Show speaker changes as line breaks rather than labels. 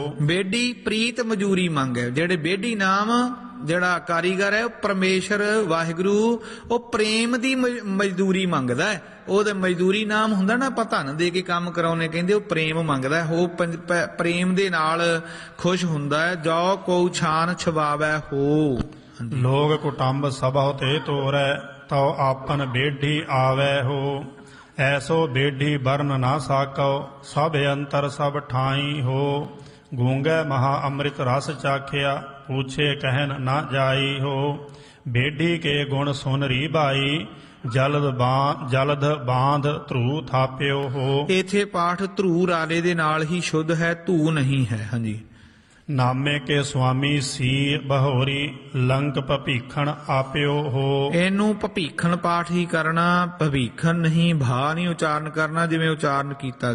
ਬੇਡੀ ਪ੍ਰੀਤ ਮਜੂਰੀ ਮੰਗੈ। ਜਿਹੜੇ ਬੇਡੀ ਨਾਮ ਜਿਹੜਾ ਕਾਰੀਗਰ ਹੈ ਉਹ ਪਰਮੇਸ਼ਰ ਵਾਹਿਗੁਰੂ ਉਹ ਪ੍ਰੇਮ ਦੀ ਮਜ਼ਦੂਰੀ ਮੰਗਦਾ ਹੈ। ਉਹਦੇ ਮਜ਼ਦੂਰੀ ਨਾਮ ਹੁੰਦਾ ਨਾ, ਆਪਾਂ ਧਨ ਦੇ ਕੇ ਕੰਮ ਕਰਾਉਨੇ, ਕਹਿੰਦੇ ਉਹ ਪ੍ਰੇਮ ਮੰਗਦਾ। ਉਹ ਪ੍ਰੇਮ ਦੇ ਨਾਲ ਖੁਸ਼ ਹੁੰਦਾ ਹੈ। ਜੋ ਕੋ ਛਾਨ ਛਵਾਵੈ ਹੋ।
ਲੋਗ ਕੁਟੰਬ ਸਭਾ ਤੇ ਤੋਰੈ ਤਉ ਆਪਨ ਬੇਢੀ ਆਵੈ ਹੋ। ਐਸੋ ਬੇਢੀ ਬਰਨ ਨਾ ਸਾਕਉ ਸਭ ਅੰਤਰ ਸਭ ਠਾਈ ਹੋ। ਗੂੰਗੈ ਮਹਾ ਅੰਮ੍ਰਿਤ ਰਸ ਚਾਖਿਆ ਪੂਛੇ ਕਹਿਨ ਨਾ ਜਾਈ ਹੋ। ਬੇਢੀ ਕੇ ਗੁਣ ਸੁਨ ਰੀ ਬਾਈ ਜਲਦ ਬਾਂਧ ਧਰੂ ਥਾਪਿਓ ਹੋ।
ਇੱਥੇ ਪਾਠ ਧਰੂ ਰਾਲੇ ਦੇ ਨਾਲ ਹੀ ਸ਼ੁੱਧ ਹੈ, ਧੂ ਨਹੀਂ ਹੈ। ਹਾਂਜੀ।
ਨਾਮੇ ਕੇ ਸੁਆਮੀ ਸੀ ਬਹੋਰੀ ਲੰਕ ਭਪੀਖਣ ਆਪਿਓ ਹੋ।
ਇਹਨੂੰ ਭਪੀਖਣ ਪਾਠ ਹੀ ਕਰਨਾ, ਭਵੀਖਣ ਨਹੀਂ, ਭਾ ਨਹੀਂ ਉਚਾਰਨ ਕਰਨਾ ਜਿਵੇਂ ਉਚਾਰਨ ਕੀਤਾ